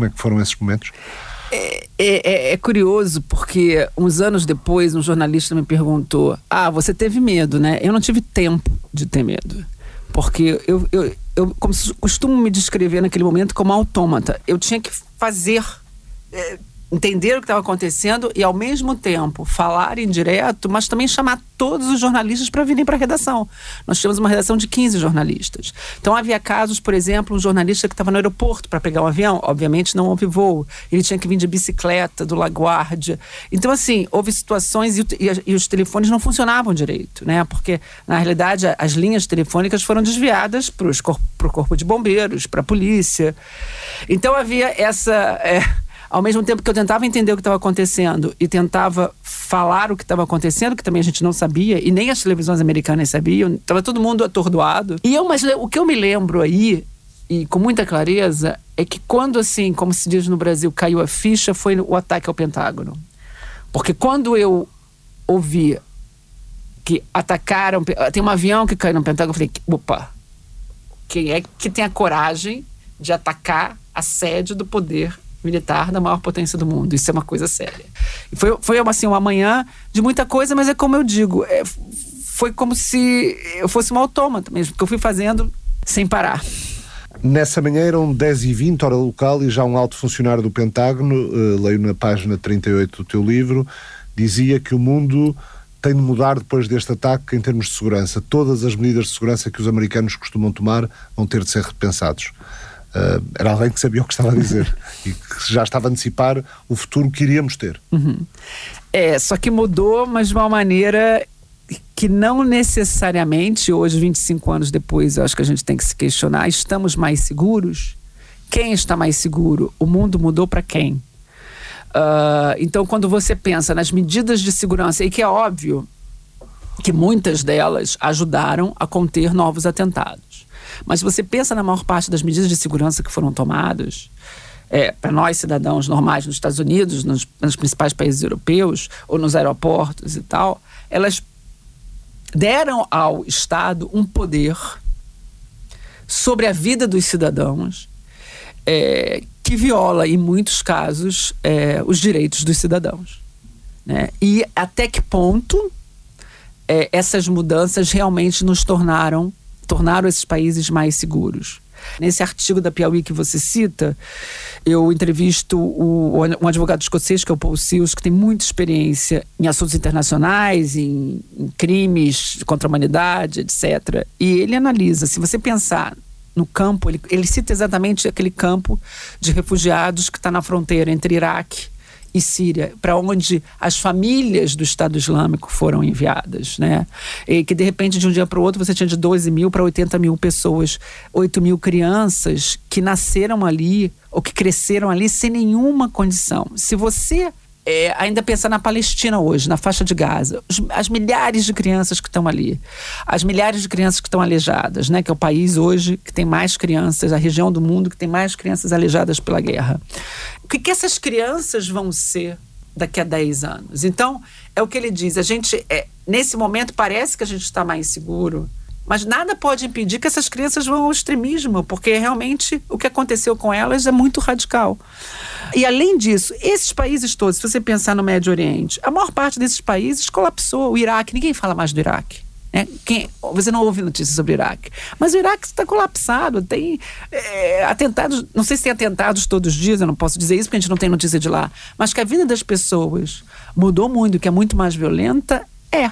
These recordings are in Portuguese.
Como é que foram esses momentos? É curioso, porque uns anos depois um jornalista me perguntou: você teve medo, né? Eu não tive tempo de ter medo, porque eu costumo me descrever naquele momento como autômata. Eu tinha que fazer, entender o que estava acontecendo e ao mesmo tempo falar em direto, mas também chamar todos os jornalistas para virem para a redação. Nós tínhamos uma redação de 15 jornalistas. Então havia casos, por exemplo, um jornalista que estava no aeroporto para pegar um avião, obviamente não houve voo, ele tinha que vir de bicicleta do LaGuardia. Então assim, houve situações e os telefones não funcionavam direito, né? Porque na realidade as linhas telefônicas foram desviadas para o corpo de bombeiros, para a polícia. Então havia essa... Ao mesmo tempo que eu tentava entender o que estava acontecendo e tentava falar o que estava acontecendo, que também a gente não sabia, e nem as televisões americanas sabiam, estava todo mundo atordoado. Mas o que eu me lembro aí, e com muita clareza, é que quando, assim, como se diz no Brasil, caiu a ficha, foi o ataque ao Pentágono. Porque quando eu ouvi que atacaram... Tem um avião que caiu no Pentágono, eu falei, opa, quem é que tem a coragem de atacar a sede do poder militar da maior potência do mundo? Isso é uma coisa séria. Foi assim, uma manhã de muita coisa, mas é como eu digo, foi como se eu fosse uma autômata mesmo, porque eu fui fazendo sem parar. Nessa manhã eram 10h20, hora local, e já um alto funcionário do Pentágono, leio na página 38 do teu livro, dizia que o mundo tem de mudar depois deste ataque em termos de segurança. Todas as medidas de segurança que os americanos costumam tomar vão ter de ser repensados. Era alguém que sabia o que estava a dizer e que já estava a antecipar o futuro que iríamos ter. Só que mudou, mas de uma maneira que não necessariamente, hoje, 25 anos depois, eu acho que a gente tem que se questionar: estamos mais seguros? Quem está mais seguro? O mundo mudou para quem? Então, quando você pensa nas medidas de segurança, e que é óbvio que muitas delas ajudaram a conter novos atentados, mas se você pensa na maior parte das medidas de segurança que foram tomadas, para nós cidadãos normais nos Estados Unidos, nos principais países europeus, ou nos aeroportos e tal, elas deram ao Estado um poder sobre a vida dos cidadãos que viola, em muitos casos, os direitos dos cidadãos, né? E até que ponto essas mudanças realmente tornaram esses países mais seguros. Nesse artigo da Piauí que você cita, eu entrevisto um advogado escocês, que é o Paul Seals, que tem muita experiência em assuntos internacionais, em crimes contra a humanidade, etc. E ele analisa, se você pensar no campo, ele cita exatamente aquele campo de refugiados que está na fronteira entre Iraque e Síria, para onde as famílias do Estado Islâmico foram enviadas, né? E que de repente, de um dia para o outro, você tinha de 12 mil para 80 mil pessoas, 8 mil crianças que nasceram ali ou que cresceram ali sem nenhuma condição. Se você ainda pensar na Palestina hoje, na faixa de Gaza, as milhares de crianças que estão ali, as milhares de crianças que estão aleijadas, né? Que é o país hoje que tem mais crianças, a região do mundo que tem mais crianças aleijadas pela guerra. O que essas crianças vão ser daqui a 10 anos? Então, é o que ele diz, a gente, nesse momento parece que a gente está mais seguro, mas nada pode impedir que essas crianças vão ao extremismo, porque realmente o que aconteceu com elas é muito radical. E além disso, esses países todos, se você pensar no Médio Oriente, a maior parte desses países colapsou. O Iraque, ninguém fala mais do Iraque, né? Você não ouve notícias sobre o Iraque, mas o Iraque está colapsado, tem atentados, não sei se tem atentados todos os dias, eu não posso dizer isso porque a gente não tem notícia de lá, mas que a vida das pessoas mudou muito, que é muito mais violenta,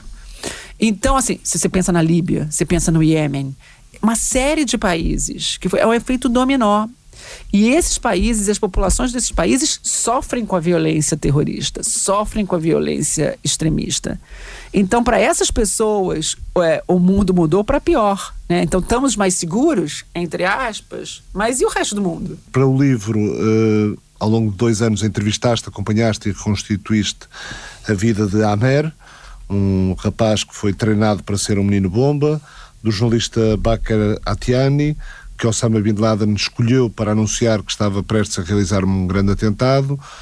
Então, assim, se você pensa na Líbia, você pensa no Iêmen, uma série de países, que é um efeito dominó. E esses países, as populações desses países sofrem com a violência terrorista, sofrem com a violência extremista. Então, para essas pessoas, o mundo mudou para pior, né? Então, estamos mais seguros, entre aspas, mas e o resto do mundo? Para o livro, ao longo de 2 anos, entrevistaste, acompanhaste e reconstituíste a vida de Amer, um rapaz que foi treinado para ser um menino-bomba, do jornalista Bakr Atiani, que Osama Bin Laden escolheu para anunciar que estava prestes a realizar um grande atentado,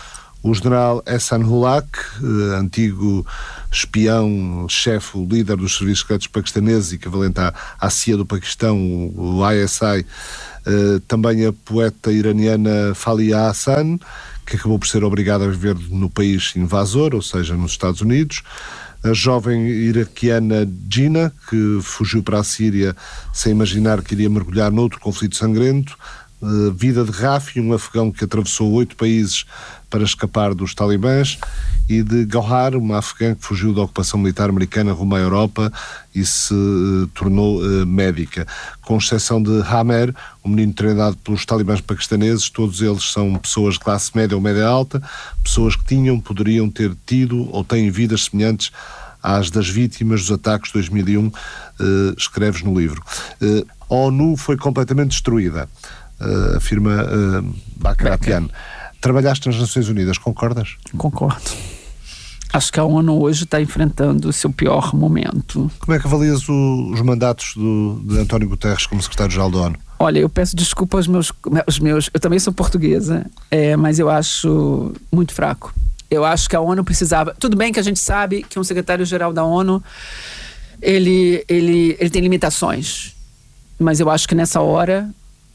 O general Ehsan-Ullah, antigo espião, chefe, líder dos serviços secretos paquistaneses, equivalente à CIA do Paquistão, o ISI, também a poeta iraniana Falia Hassan, que acabou por ser obrigada a viver no país invasor, ou seja, nos Estados Unidos. A jovem iraquiana Gina, que fugiu para a Síria sem imaginar que iria mergulhar noutro conflito sangrento. Vida de Rafi, um afegão que atravessou 8 países para escapar dos talibãs, e de Gauhar, uma afegã que fugiu da ocupação militar americana rumo à Europa e se tornou médica. Com exceção de Hamer, um menino treinado pelos talibãs paquistaneses, todos eles são pessoas de classe média ou média alta, pessoas que poderiam ter tido ou têm vidas semelhantes às das vítimas dos ataques de 2001, escreves no livro. A ONU foi completamente destruída, afirma Bakratian. Trabalhaste nas Nações Unidas, concordas? Concordo. Acho que a ONU hoje está enfrentando o seu pior momento. Como é que avalias os mandatos de António Guterres como secretário-geral da ONU? Olha, eu peço desculpa aos meus... Eu também sou portuguesa, mas eu acho muito fraco. Eu acho que a ONU precisava... Tudo bem que a gente sabe que um secretário-geral da ONU, ele tem limitações. Mas eu acho que nessa hora...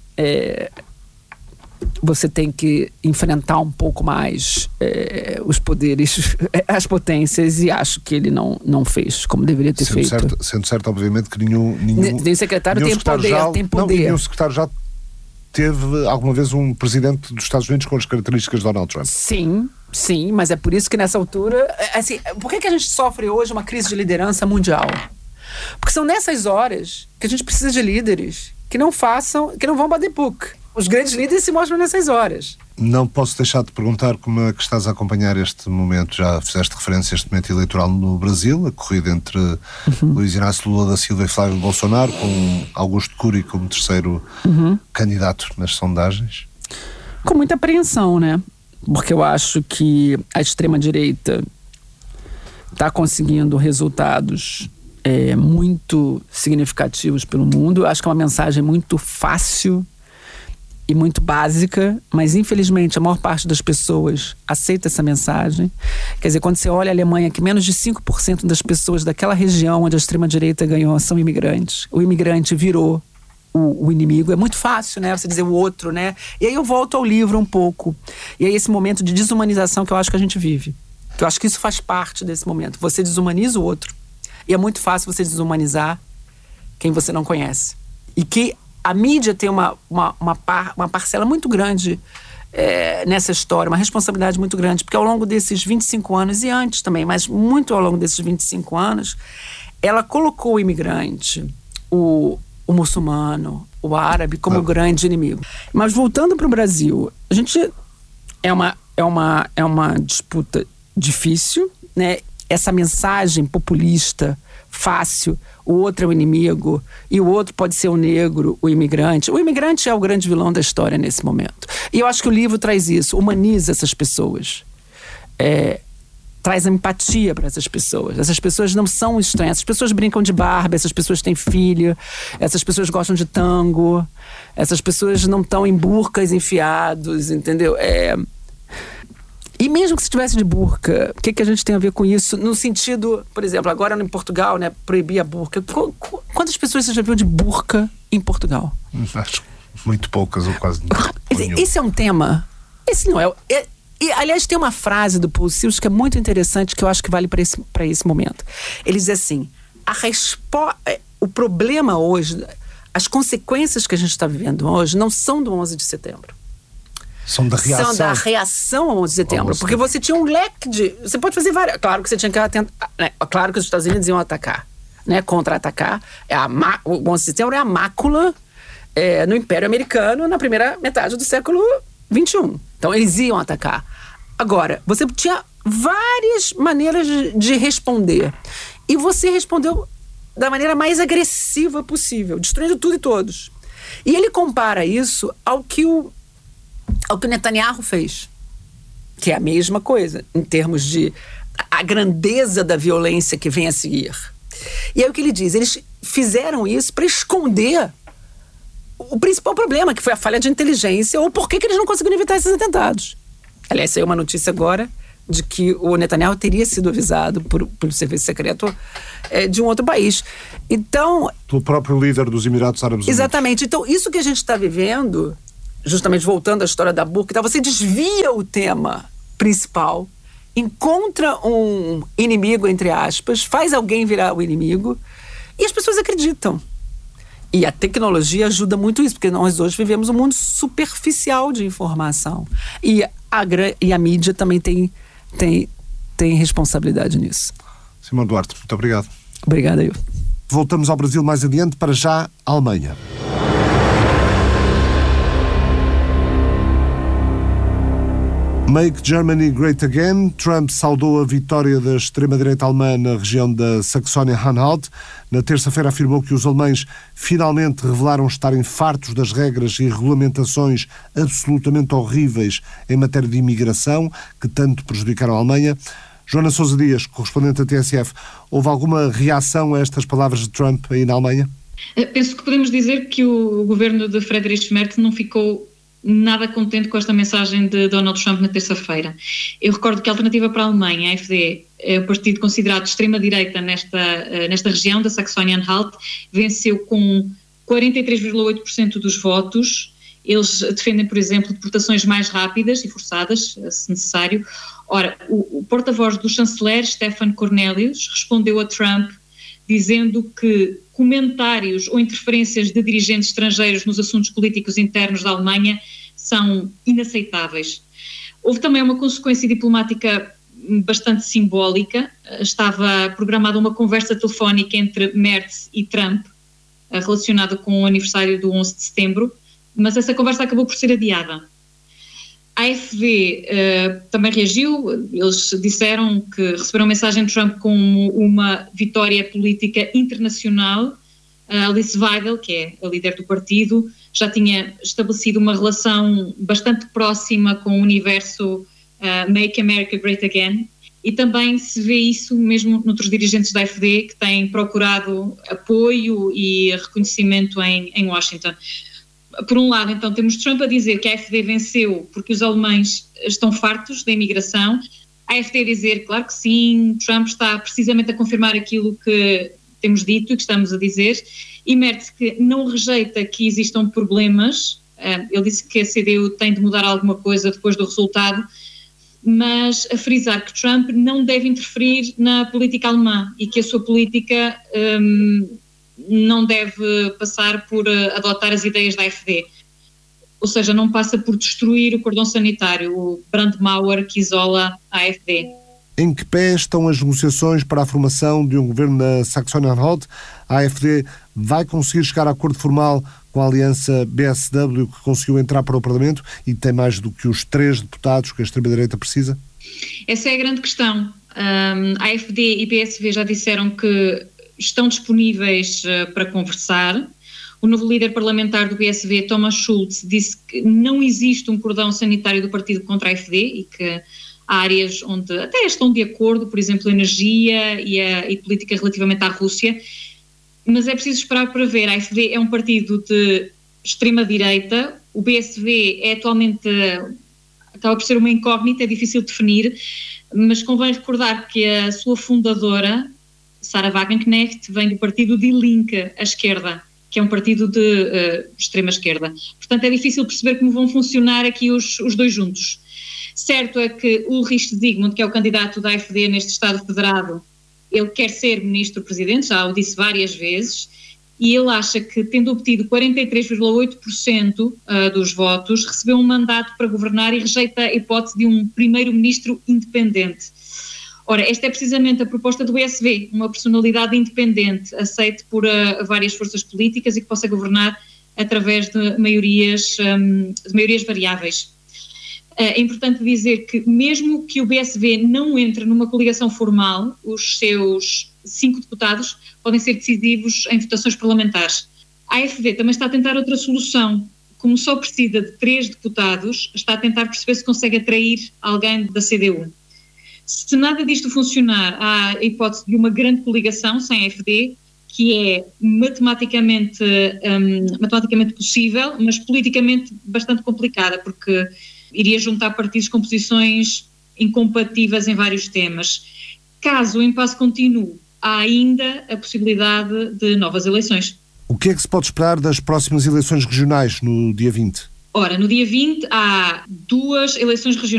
você tem que enfrentar um pouco mais os poderes, as potências, e acho que ele não fez como deveria ter feito. Sendo certo, obviamente, que nenhum secretário tem poder. Nenhum secretário já teve alguma vez um presidente dos Estados Unidos com as características de Donald Trump. Sim, mas é por isso que nessa altura... Assim, por que a gente sofre hoje uma crise de liderança mundial? Porque são nessas horas que a gente precisa de líderes que não vão bater book. Os grandes líderes se mostram nessas horas. Não posso deixar de perguntar como é que estás a acompanhar este momento. Já fizeste referência a este momento eleitoral no Brasil, a corrida entre Luiz Inácio Lula da Silva e Flávio Bolsonaro, com Augusto Cury como terceiro candidato nas sondagens. Com muita apreensão, né? Porque eu acho que a extrema-direita está conseguindo resultados muito significativos pelo mundo. Eu acho que é uma mensagem muito fácil e muito básica, mas infelizmente a maior parte das pessoas aceita essa mensagem. Quer dizer, quando você olha a Alemanha, que menos de 5% das pessoas daquela região onde a extrema-direita ganhou são imigrantes. O imigrante virou o inimigo. É muito fácil, né? Você dizer o outro, né? E aí eu volto ao livro um pouco. E aí esse momento de desumanização que eu acho que a gente vive. Que eu acho que isso faz parte desse momento. Você desumaniza o outro. E é muito fácil você desumanizar quem você não conhece. E que a mídia tem uma parcela muito grande nessa história, uma responsabilidade muito grande, porque ao longo desses 25 anos, e antes também, mas muito ao longo desses 25 anos, ela colocou o imigrante, o muçulmano, o árabe, como grande inimigo. Mas voltando para o Brasil, a gente é uma disputa difícil, né? Essa mensagem populista, fácil, o outro é o inimigo, e o outro pode ser o negro, o imigrante. O imigrante é o grande vilão da história nesse momento. E eu acho que o livro traz isso, humaniza essas pessoas. Traz empatia para essas pessoas. Essas pessoas não são estranhas. Essas pessoas brincam de Barbie, essas pessoas têm filho, essas pessoas gostam de tango, essas pessoas não estão em burcas enfiados, entendeu? E mesmo que se estivesse de burca, o que a gente tem a ver com isso? No sentido, por exemplo, agora em Portugal, né, proibir a burca. Quantas pessoas você já viu de burca em Portugal? Acho muito poucas ou quase nenhuma. Esse é um tema. Esse não é. E, aliás, tem uma frase do Paul Sills que é muito interessante, que eu acho que vale para esse momento. Ele diz assim: o problema hoje, as consequências que a gente está vivendo hoje não são do 11 de setembro. São da reação. São da reação ao 11 de setembro. Porque você tinha um leque de... Você pode fazer várias... Claro que você tinha que atentar... Né? Claro que os Estados Unidos iam atacar. Né? Contra-atacar. O 11 de setembro é a mácula no Império Americano na primeira metade do século XXI. Então, eles iam atacar. Agora, você tinha várias maneiras de responder. E você respondeu da maneira mais agressiva possível, destruindo tudo e todos. E ele compara isso ao que o Netanyahu fez, que é a mesma coisa, em termos de a grandeza da violência que vem a seguir. E aí o que ele diz? Eles fizeram isso para esconder o principal problema, que foi a falha de inteligência, ou por que eles não conseguiram evitar esses atentados. Aliás, saiu uma notícia agora de que o Netanyahu teria sido avisado pelo serviço secreto de um outro país. Então... Pelo próprio líder dos Emirados Árabes Unidos. Exatamente. Então, isso que a gente está vivendo, justamente voltando à história da burca, então você desvia o tema principal, encontra um inimigo, entre aspas, faz alguém virar o inimigo, e as pessoas acreditam. E a tecnologia ajuda muito isso, porque nós hoje vivemos um mundo superficial de informação. E a mídia também tem responsabilidade nisso. Simone Duarte, muito obrigado. Obrigada, eu. Voltamos ao Brasil mais adiante, para já a Alemanha. Make Germany Great Again. Trump saudou a vitória da extrema-direita alemã na região da Saxónia-Anhalt. Na terça-feira afirmou que os alemães finalmente revelaram estarem fartos das regras e regulamentações absolutamente horríveis em matéria de imigração, que tanto prejudicaram a Alemanha. Joana Sousa Dias, correspondente da TSF, houve alguma reação a estas palavras de Trump aí na Alemanha? Penso que podemos dizer que o governo de Friedrich Merz não ficou nada contente com esta mensagem de Donald Trump na terça-feira. Eu recordo que a Alternativa para a Alemanha, a AfD, é o partido considerado de extrema-direita nesta região da Saxónia-Anhalt, venceu com 43,8% dos votos. Eles defendem, por exemplo, deportações mais rápidas e forçadas, se necessário. Ora, o porta-voz do chanceler, Stefan Cornelius, respondeu a Trump dizendo que comentários ou interferências de dirigentes estrangeiros nos assuntos políticos internos da Alemanha são inaceitáveis. Houve também uma consequência diplomática bastante simbólica. Estava programada uma conversa telefónica entre Merz e Trump, relacionada com o aniversário do 11 de setembro, mas essa conversa acabou por ser adiada. A AfD também reagiu. Eles disseram que receberam mensagem de Trump como uma vitória política internacional. Alice Weidel, que é a líder do partido, já tinha estabelecido uma relação bastante próxima com o universo Make America Great Again, e também se vê isso mesmo noutros dirigentes da AfD que têm procurado apoio e reconhecimento em Washington. Por um lado, então, temos Trump a dizer que a AfD venceu porque os alemães estão fartos da imigração. A AfD a dizer, claro que sim, Trump está precisamente a confirmar aquilo que temos dito e que estamos a dizer. E Merz, que não rejeita que existam problemas. Ele disse que a CDU tem de mudar alguma coisa depois do resultado, mas a frisar que Trump não deve interferir na política alemã e que a sua política não deve passar por adotar as ideias da AfD. Ou seja, não passa por destruir o cordão sanitário, o Brandmauer que isola a AfD. Em que pé estão as negociações para a formação de um governo na Saxónia-Anhalt? A AfD vai conseguir chegar a acordo formal com a aliança BSW, que conseguiu entrar para o Parlamento e tem mais do que os 3 deputados que a extrema-direita precisa? Essa é a grande questão. A AfD e BSW já disseram que estão disponíveis para conversar. O novo líder parlamentar do BSW, Thomas Schulz, disse que não existe um cordão sanitário do partido contra a AfD e que há áreas onde até estão de acordo, por exemplo, energia e política relativamente à Rússia, mas é preciso esperar para ver. A AfD é um partido de extrema-direita, o BSW é atualmente, acaba por ser uma incógnita, é difícil de definir, mas convém recordar que a sua fundadora, Sarah Wagenknecht, vem do partido Die Linke, a esquerda, que é um partido de extrema-esquerda. Portanto, é difícil perceber como vão funcionar aqui os dois juntos. Certo é que Ulrich Zygmunt, que é o candidato da AfD neste Estado Federado, ele quer ser ministro-presidente, já o disse várias vezes, e ele acha que, tendo obtido 43,8% dos votos, recebeu um mandato para governar e rejeita a hipótese de um primeiro-ministro independente. Ora, esta é precisamente a proposta do BSW, uma personalidade independente, aceite por várias forças políticas e que possa governar através de maiorias variáveis. É importante dizer que, mesmo que o BSW não entre numa coligação formal, os seus 5 deputados podem ser decisivos em votações parlamentares. A AfD também está a tentar outra solução. Como só precisa de 3 deputados, está a tentar perceber se consegue atrair alguém da CDU. Se nada disto funcionar, há a hipótese de uma grande coligação sem a AfD, que é matematicamente possível, mas politicamente bastante complicada, porque iria juntar partidos com posições incompatíveis em vários temas. Caso o impasse continue, há ainda a possibilidade de novas eleições. O que é que se pode esperar das próximas eleições regionais no dia 20? Ora, no dia 20 há 2 eleições regionais.